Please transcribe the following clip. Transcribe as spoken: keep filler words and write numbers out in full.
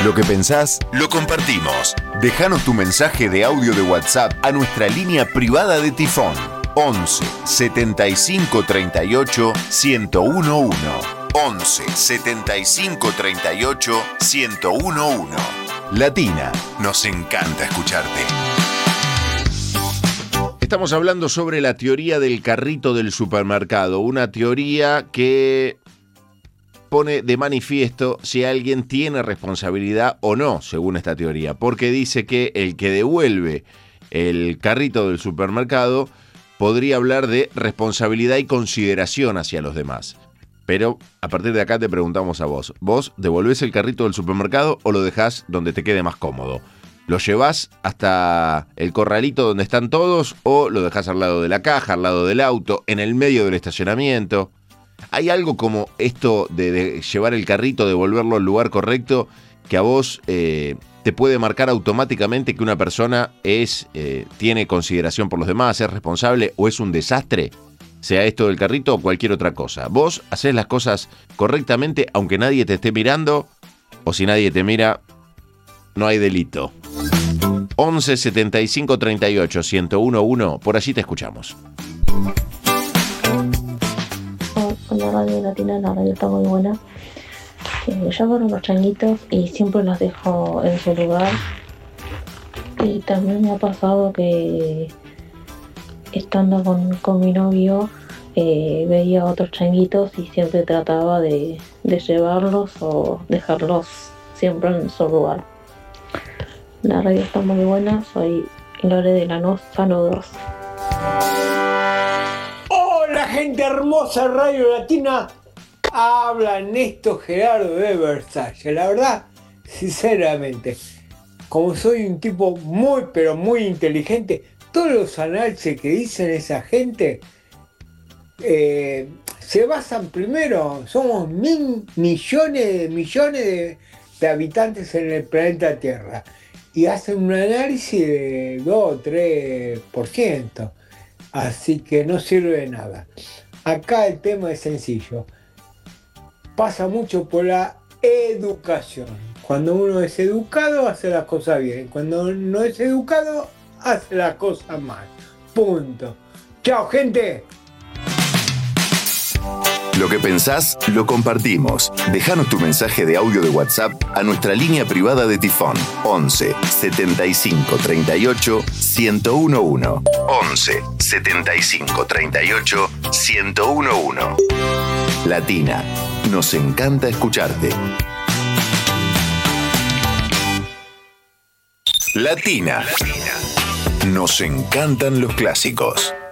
Lo que pensás, lo compartimos. Déjanos tu mensaje de audio de WhatsApp a nuestra línea privada de Tifón. once setenta y cinco treinta y ocho ciento uno. once setenta y cinco treinta y ocho ciento uno. Latina, nos encanta escucharte. Estamos hablando sobre la teoría del carrito del supermercado, una teoría que pone de manifiesto si alguien tiene responsabilidad o no, según esta teoría, porque dice que el que devuelve el carrito del supermercado podría hablar de responsabilidad y consideración hacia los demás. Pero a partir de acá te preguntamos a vos, ¿vos devolvés el carrito del supermercado o lo dejás donde te quede más cómodo? ¿Lo llevás hasta el corralito donde están todos o lo dejás al lado de la caja, al lado del auto, en el medio del estacionamiento? ¿Hay algo como esto de, de llevar el carrito, devolverlo al lugar correcto, que a vos eh, te puede marcar automáticamente que una persona es eh, tiene consideración por los demás, es responsable o es un desastre? Sea esto del carrito o cualquier otra cosa. ¿Vos hacés las cosas correctamente aunque nadie te esté mirando? ¿O si nadie te mira, no hay delito? once setenta y cinco treinta y ocho ciento uno, por allí te escuchamos. La radio latina, la radio está muy buena. Eh, yo agarro los changuitos y siempre los dejo en su lugar. Y también me ha pasado que estando con, con mi novio eh, veía otros changuitos y siempre trataba de, de llevarlos o dejarlos siempre en su lugar. La radio está muy buena, soy Lore de Lanús, saludos. Hola gente hermosa, Radio Latina, habla Néstor Gerardo de Versalles. La verdad, sinceramente, como soy un tipo muy pero muy inteligente, todos los análisis que dicen esa gente eh, se basan primero, somos mil millones de millones de, de habitantes en el planeta Tierra y hacen un análisis de dos o tres por ciento. Así que no sirve de nada. Acá el tema es sencillo. Pasa mucho por la educación. Cuando uno es educado, hace las cosas bien. Cuando no es educado, hace las cosas mal. Punto. Chao, gente. Lo que pensás, lo compartimos. Déjanos tu mensaje de audio de WhatsApp a nuestra línea privada de Tifón. once setenta y cinco treinta y ocho ciento uno. once setenta y cinco treinta y ocho ciento uno. Latina, nos encanta escucharte. Latina, nos encantan los clásicos.